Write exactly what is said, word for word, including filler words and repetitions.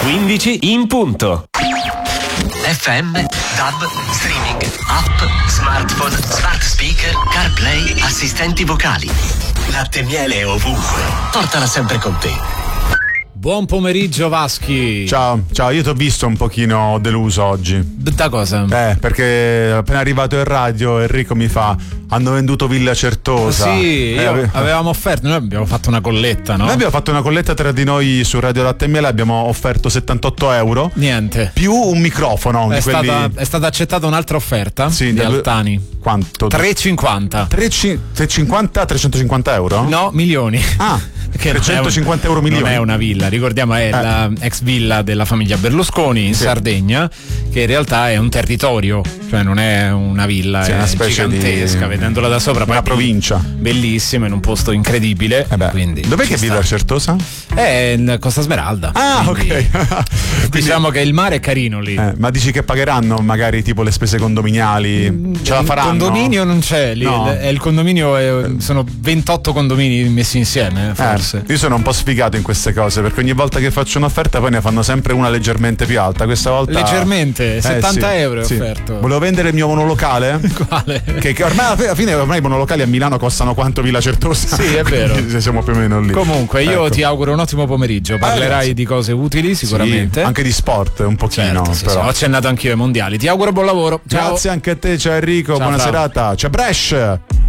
quindici in punto. F M, DAB, streaming, app, smartphone, smart speaker, CarPlay, assistenti vocali. Latte e miele ovunque. Portala sempre con te. Buon pomeriggio Vaschi. Ciao, ciao, io ti ho visto un pochino deluso oggi. Da cosa? Eh, perché appena arrivato in radio Enrico mi fa: hanno venduto Villa Certosa. Sì, eh, io ave- avevamo offerto, noi abbiamo fatto una colletta, no? Noi abbiamo fatto una colletta tra di noi su Radio Latte e Miele, abbiamo offerto settantotto euro. Niente. Più un microfono. È, di quelli... stata, è stata accettata un'altra offerta Sì, di da- Altani. Quanto? tre e cinquanta. trecentocinquanta trecentocinquanta euro? No, milioni. Ah, Che non è trecentocinquanta euro milioni. Non è una villa, ricordiamo è Eh. la ex villa della famiglia Berlusconi in Sì. Sardegna, che in realtà è un territorio, cioè non è una villa, Sì, è una specie gigantesca, di- vedendola da sopra. una poi provincia. Bellissima, in un posto incredibile. Eh beh, quindi dov'è ci che è sta. Villa Certosa? È in Costa Smeralda. Ah, quindi ok. Quindi- diciamo che il mare è carino lì. Eh, ma dici che pagheranno magari tipo le spese condominiali? Ce la il faranno? condominio non c'è lì, No. il, è il condominio è- sono ventotto condomini messi insieme, forse. Eh, io sono un po' sfigato in queste cose perché ogni volta che faccio un'offerta poi ne fanno sempre una leggermente più alta. Questa volta Leggermente, Eh, settanta sì, euro è sì. offerto. Volevo vendere il mio monolocale. Quale? Che, che ormai alla fine ormai i monolocali a Milano costano quanto Villa Certosa. Sì, è vero. Quindi siamo più o meno lì. Comunque io Ecco. ti auguro un ottimo pomeriggio, parlerai grazie. di cose utili sicuramente. Sì, anche di sport un pochino. Certo, sì, però. sì, ho accennato anch'io ai mondiali. Ti auguro buon lavoro. Ciao. Grazie anche a te, ciao Enrico, Ciao, buona Fra. serata. Ciao Brescia.